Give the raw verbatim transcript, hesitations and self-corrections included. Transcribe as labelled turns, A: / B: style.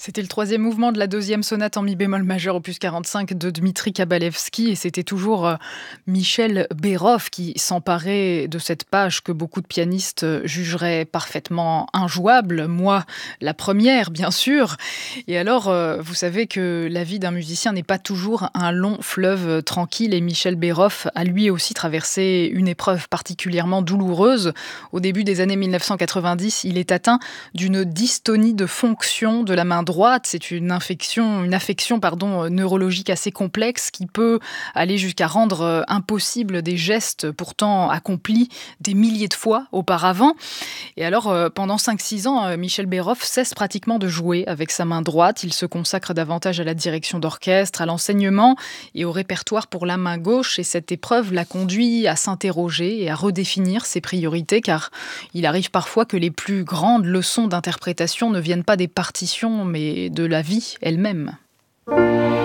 A: C'était le troisième mouvement de la deuxième sonate en mi bémol majeur opus quarante-cinq de Dmitri Kabalevski et c'était toujours euh, Michel Berhoff qui s'emparait de cette page que beaucoup de pianistes euh, jugeraient parfaitement injouable. Moi, la première, bien sûr. Et alors, euh, vous savez que la vie d'un musicien n'est pas toujours un long fleuve euh, tranquille et Michel Berhoff a lui aussi traversé une épreuve particulièrement douloureuse. Au début des années mille neuf cent quatre-vingt-dix, il est atteint d'une dystonie de fonction de la main droite. C'est une infection, une affection pardon, neurologique assez complexe qui peut aller jusqu'à rendre impossible des gestes pourtant accomplis des milliers de fois auparavant. Et alors, euh, pendant cinq six ans, euh, Michel Berhoff cesse pratiquement de jouer avec sa main droite. Il se consacre davantage à la direction d'orchestre, à l'enseignement et au répertoire pour la main gauche. Et cette épreuve l'a conduit à s'interroger et à redéfinir ses priorités, car il arrive parfois que les plus grandes leçons d'interprétation ne viennent pas des partitions, mais de la vie elle-même.